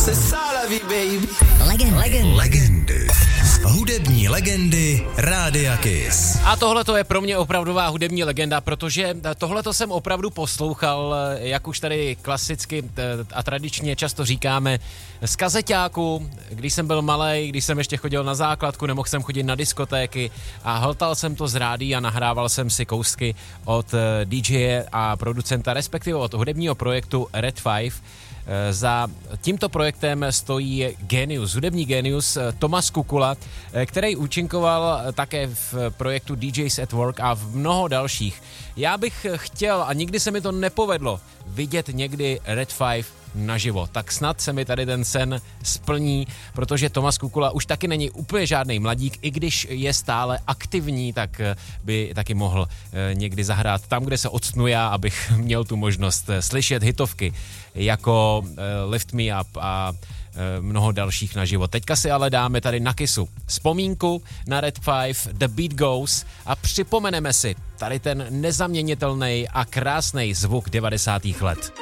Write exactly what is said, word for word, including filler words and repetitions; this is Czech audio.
Legend. Legend. Legendy. Hudební legendy Rádia Kiss. A tohle to je pro mě opravdová hudební legenda, protože tohle to jsem opravdu poslouchal, jak už tady klasicky a tradičně často říkáme, z kazeťáku, když jsem byl malej, když jsem ještě chodil na základku, nemohl jsem chodit na diskotéky a hltal jsem to z rádia a nahrával jsem si kousky od dý džeje a producenta, respektive od hudebního projektu Red Five. Za tímto projektem stojí génius, hudební génius Thomas Kukula, který účinkoval také v projektu dý džejs at Work a v mnoho dalších. Já bych chtěl, a nikdy se mi to nepovedlo, vidět někdy Red Five naživo. Tak snad se mi tady ten sen splní, protože Thomas Kukula už taky není úplně žádný mladík, i když je stále aktivní, tak by taky mohl někdy zahrát tam, kde se octnu já, abych měl tu možnost slyšet hitovky jako Lift Me Up a mnoho dalších naživo. Teďka si ale dáme tady na Kissu vzpomínku na Red Five, The Beat Goes a připomeneme si tady ten nezaměnitelný a krásný zvuk devadesátých let.